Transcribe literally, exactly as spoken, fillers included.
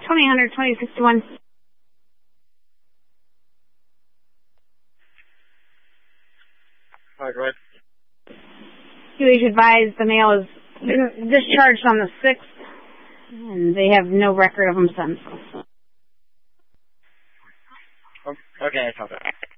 twenty hundred, twenty sixty-one. All right, go ahead. Q H advised the mail is discharged on the sixth, and they have no record of them since. Okay, I saw that.